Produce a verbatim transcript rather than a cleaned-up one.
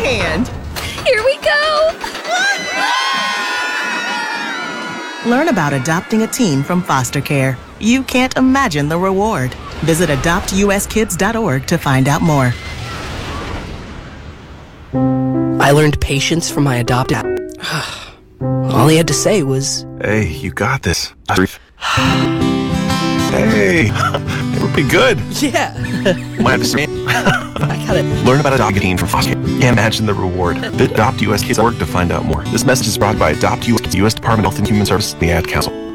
hand. Here we go! Learn about adopting a teen from foster care. You can't imagine the reward. Visit adopt u s kids dot org to find out more. I learned patience from my adopted. All he had to say was, "Hey, you got this." Hey, it would be good. Yeah. Might have to say. I got it. Learn about adopting a teen from foster care. Can't imagine the reward. Visit adopt u s kids dot org to find out more. This message is brought by Adopt U S, U S Department of Health and Human Services, and the Ad Council.